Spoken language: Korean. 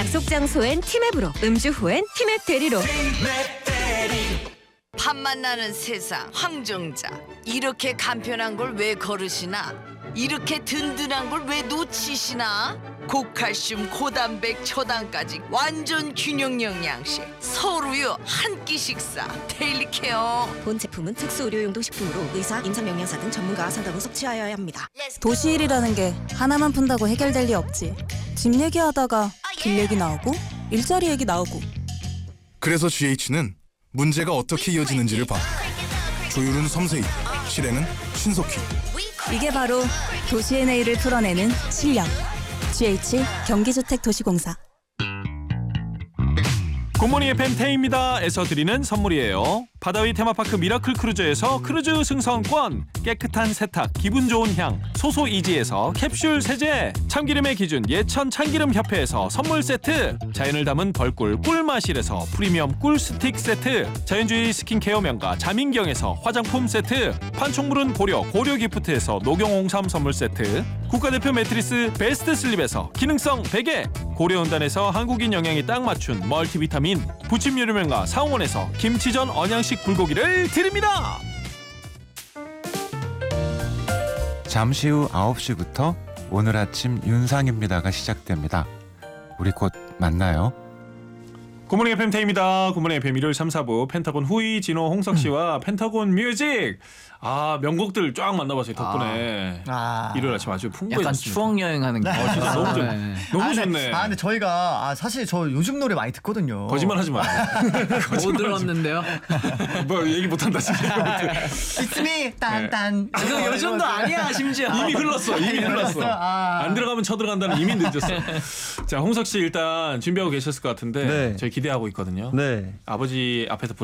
약속 장소엔 티맵으로, 음주 후엔 티맵 대리로. 밥 만나는 세상 황정자. 이렇게 간편한 걸 왜 거르시나? 이렇게 든든한 걸 왜 놓치시나? 고칼슘, 고단백, 초당까지 완전 균형 영양식. 서울우유 한 끼 식사 데일리 케어. 본 제품은 특수 의료용도 식품으로 의사, 임상영양사 등 전문가와 상담 후 섭취하여야 합니다. 도시 일이라는 게 하나만 푼다고 해결될 리 없지. 집 얘기하다가 길 얘기 나오고 일자리 얘기 나오고. 그래서 GH는 문제가 어떻게 이어지는지를 봐. 조율은 섬세히, 실행은 신속히. 이게 바로 도시의 내일을 풀어내는 실력. GH 경기주택도시공사. 굿모닝 FM 태희입니다에서 드리는 선물이에요. 바다위 테마파크 미라클 크루즈에서 크루즈 승선권, 깨끗한 세탁, 기분 좋은 향, 소소 이지에서 캡슐 세제, 참기름의 기준 예천 참기름 협회에서 선물 세트, 자연을 담은 벌꿀 꿀마실에서 프리미엄 꿀 스틱 세트, 자연주의 스킨케어 명가 자민경에서 화장품 세트, 판촉물은 고려 기프트에서 녹용 홍삼 선물 세트, 국가대표 매트리스 베스트 슬립에서 기능성 베개, 고려온단에서 한국인 영양에 딱 맞춘 멀티비타민, 부침 요리명가 상원에서 김치전 언양식 불고기를 드립니다. 잠시 후 9시부터 오늘 아침 윤상입니다가 시작됩니다. 우리 곧 만나요. 굿모닝 FM 태희입니다. 굿모닝 FM 일요일 3, 4부 펜타곤 후이, 진호, 홍석 씨와 펜타곤 뮤직. 명곡들 쫙 만나봤어요 덕분에. 일요일 아침 아주 풍부해졌습니다. 약간 추억 여행하는 거. 진짜 너무 좋네. 근데 저희가 사실 저 요즘 노래 많이 듣거든요. 거짓말하지 마. 못 들었는데요. 뭐 얘기 못한다 진짜. It's me 딴딴. 그거 요즘도 아니야 심지어. 이미 흘렀어. 안 들어가면 쳐들어간다는 이미 늦었어. 자, 홍석 씨 일단 준비하고 계셨을 것 같은데 네. 저희 기대하고 있거든요. 네. 아버지 앞에서